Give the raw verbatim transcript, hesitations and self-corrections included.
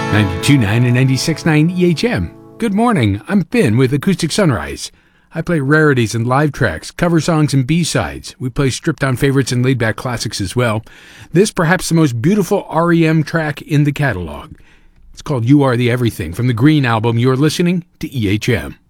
ninety-two point nine and ninety-six point nine E H M. Good morning, I'm Finn with Acoustic Sunrise. I play rarities and live tracks, cover songs and B-sides. We play stripped-down favorites and laid-back classics as well. This perhaps the most beautiful R E M track in the catalog. It's called You Are the Everything from the Green album. You're listening to E H M.